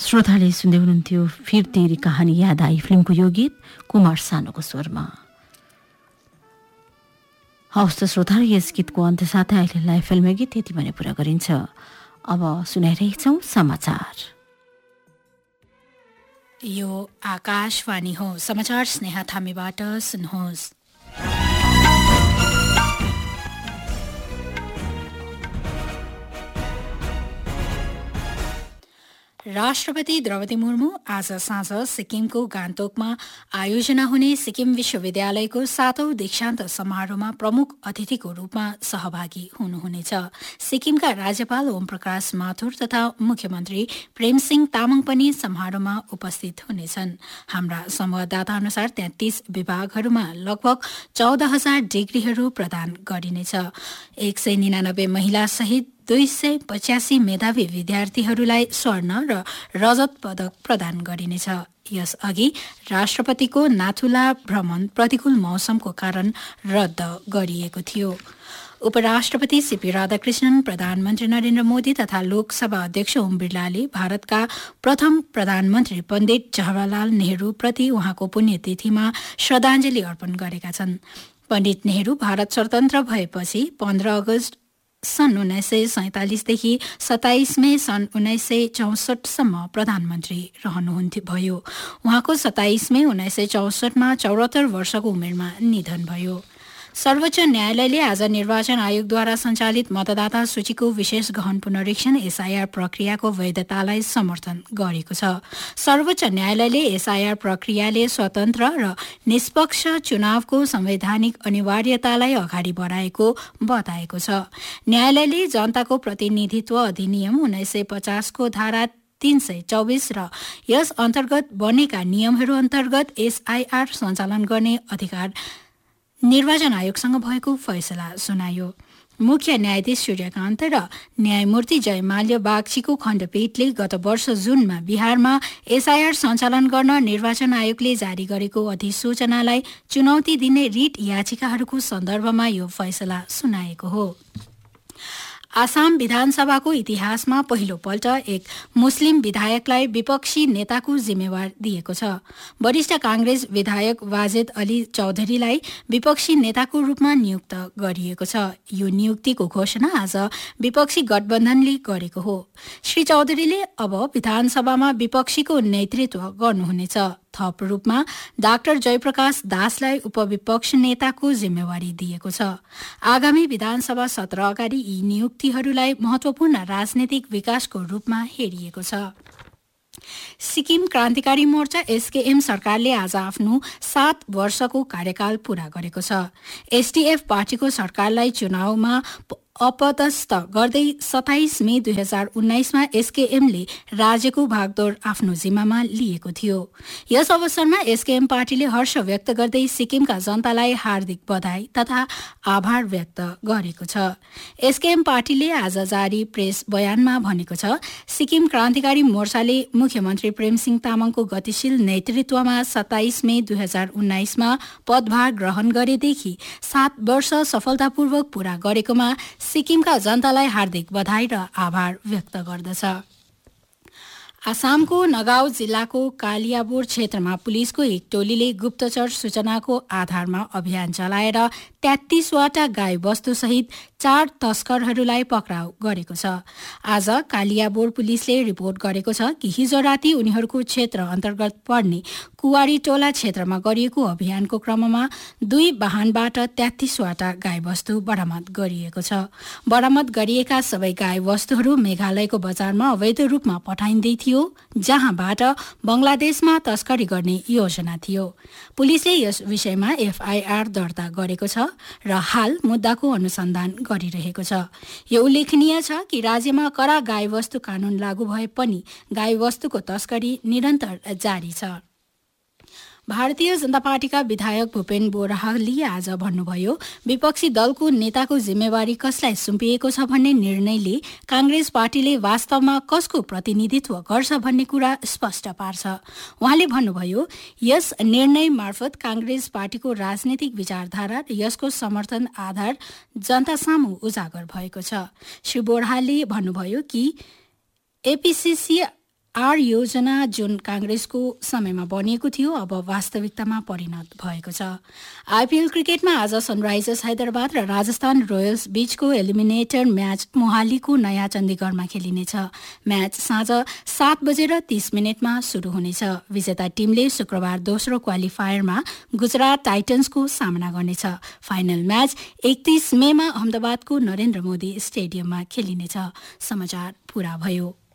श्रोताले सुन्दै हुनुहुन्थ्यो फिर तेरी कहानी याद आई फिल्मको यो गीत कुमार सानुको स्वरमा। हवस् त श्रोता, यस गीतको अन्त्य साथै अहिलेलाई फिल्मी गीत यति भने पुरा गरिन्छ। अब सुनाइरहेछौँ समाचार। यो आकाशवाणी हो। समाचार स्नेहा थामीबाट सुन्नुहोस्। राष्ट्रपति द्रौपदी मुर्मू आज साँझ सिक्किमको गान्तोकमा आयोजना हुने सिक्किम विश्वविद्यालयको 7औं दीक्षान्त समारोहमा प्रमुख अतिथिको रूपमा सहभागी हुनुहुनेछ। सिक्किमका राज्यपाल ओम प्रकाश माथुर तथा मुख्यमन्त्री प्रेमसिंह तामाङ पनि समारोहमा उपस्थित हुनेछन्। हाम्रा संवाददाता अनुसार 33 विभागहरूमा लगभग 14,000 डिग्रीहरू प्रदान गरिनेछ। 199 महिला सहित 285 मेधावी विद्यार्थीहरूलाई स्वर्ण र रजत पदक प्रदान गरिनेछ। यसअघि राष्ट्रपतिको नाथुला भ्रमण प्रतिकूल मौसमको कारण रद्द गरिएको थियो। उपराष्ट्रपति सीपी राधाकृष्णन, प्रधानमन्त्री नरेन्द्र मोदी तथा लोकसभा अध्यक्ष ओम बिरलाले भारतका प्रथम प्रधानमन्त्री पण्डित जवाहरलाल नेहरू प्रति उहाँको पुण्यतिथिमा श्रद्धाञ्जली अर्पण गरेका छन्। पण्डित नेहरू भारत स्वतन्त्र भएपछि 15 अगस्त सन् 1947देखि 27 मे सन् 1964सम्म प्रधानमन्त्री रहनुभयो। उहाँको 27 मे 1964मा 74 वर्षको उमेरमा निधन भयो। सर्वोच्च न्यायालयले आज निर्वाचन आयोगद्वारा सञ्चालित मतदाता सूचीको विशेष गहन पुनरीक्षण एसआईआर प्रक्रियाको वैधतालाई समर्थन गरेको छ। सर्वोच्च न्यायालयले एसआईआर प्रक्रियाले स्वतन्त्र र निष्पक्ष चुनावको संवैधानिक अनिवार्यतालाई अगाडि बढाएको बताएको छ। न्यायालयले जनताको प्रतिनिधित्व अधिनियम 1950 को धारा 324 र यस अन्तर्गत बनेका नियमहरू अन्तर्गत एसआईआर सञ्चालन गर्ने अधिकार निर्वाचन आयोगसँग भएको फैसला सुनायो। मुख्य न्यायाधीश सूर्यकान्त र न्यायमूर्ति जयमाल्य बागचीको खण्डपीठले गत वर्ष जुनमा बिहारमा एसआईआर सञ्चालन गर्न निर्वाचन आयोगले जारी गरेको अधिसूचनालाई चुनौती दिने रिट याचिकाहरूको सन्दर्भमा यो फैसला सुनाएको हो। आसाम विधानसभाको इतिहासमा पहिलोपल्ट एक मुस्लिम विधायकलाई विपक्षी नेताको जिम्मेवार दिएको छ। वरिष्ठ कांग्रेस विधायक वाजेद अली चौधरीलाई विपक्षी नेताको रूपमा नियुक्त गरिएको छ। यो नियुक्तिको घोषणा आज विपक्षी गठबन्धनले गरेको हो। श्री चौधरीले अब विधानसभामा विपक्षीको नेतृत्व गर्नुहुनेछ। थप रूपमा डाक्टर जयप्रकाश दासलाई उपविपक्ष नेताको जिम्मेवारी दिएको छ। आगामी विधानसभा सत्र अगाडि यी नियुक्तिहरूलाई महत्वपूर्ण राजनैतिक विकासको रूपमा हेरिएको छ। सिक्किम क्रान्तिकारी मोर्चा एसकेएम सरकारले आज आफ्नो 7 वर्षको कार्यकाल पूरा गरेको छ। एसडीएफ पार्टीको सरकारलाई चुनावमा अपदस्थ गर्दै 27 मे 2019मा एसकेएमले राज्यको भागदौड आफ्नो जिम्मामा लिएको थियो। यस अवसरमा एसकेएम पार्टीले हर्ष व्यक्त गर्दै सिक्किमका जनतालाई हार्दिक बधाई तथा आभार व्यक्त गरेको छ। एसकेएम पार्टीले आज जारी प्रेस बयानमा भनेको छ, सिक्किम क्रान्तिकारी मोर्चाले मुख्यमन्त्री प्रेमसिंह तामाङको गतिशील नेतृत्वमा 27 मे 2019मा पदभार ग्रहण गरेदेखि 7 वर्ष सफलतापूर्वक पूरा गरेकोमा सिक्किमका जनतालाई हार्दिक बधाई र आभार व्यक्त गर्दछ। आसामको नगाउँ जिल्लाको कालियाबोर क्षेत्रमा पुलिसको एक टोलीले गुप्तचर सूचनाको आधारमा अभियान चलाएर 33 वटा गाई वस्तु सहित 4 तस्करहरूलाई पक्राउ गरेको छ। आज कालियाबोर पुलिसले रिपोर्ट गरेको छ कि हिजो राति उनीहरूको क्षेत्र अन्तर्गत पर्ने कुवारी टोला क्षेत्रमा गरिएको अभियानको क्रममा 2 वाहनबाट 33 वटा गाई वस्तु बरामद गरिएको छ। बरामद गरिएका सबै गाई वस्तुहरू मेघालयको बजारमा अवैध रूपमा पठाइँदै थियो, जहाँबाट बंगलादेशमा तस्करी गर्ने योजना थियो। पुलिसले यस विषयमा एफआईआर दर्ता गरेको छ र हाल मुद्दाको अनुसन्धान गरिरहेको छ। यो उल्लेखनीय छ कि राज्यमा कडा गाई वस्तु कानून लागू भए पनि गाई वस्तुको तस्करी निरन्तर जारी छ। भारतीय जनता पार्टीका विधायक भूपेन बोराहले आज भन्नुभयो, विपक्षी दलको नेताको जिम्मेवारी कसलाई सुम्पिएको छ भन्ने निर्णयले कांग्रेस पार्टीले वास्तवमा कसको प्रतिनिधित्व गर्छ भन्ने कुरा स्पष्ट पार्छ। उहाँले भन्नुभयो, यस निर्णय मार्फत कांग्रेस पार्टीको राजनीतिक विचारधारा र यसको समर्थन आधार जनता सामु उजागर भएको छ। श्री बोराहले भन्नुभयो कि एपीसीसी आर योजना जुन काङ्ग्रेसको समयमा बनिएको थियो अब वास्तविकतामा परिणत भएको छ। आइपिएल क्रिकेटमा आज सनराइजर्स हैदराबाद र राजस्थान रोयल्स बीचको एलिमिनेटर म्याच मोहालीको नयाँ चण्डीगढमा खेलिनेछ। म्याच साँझ 7:30 सुरु हुनेछ। विजेता टिमले शुक्रबार दोस्रो क्वालिफायरमा गुजरात टाइटन्सको सामना गर्नेछ। फाइनल म्याच 31 मेमा अहमदाबादको नरेन्द्र मोदी स्टेडियममा खेलिनेछ। समाचार पूरा भयो।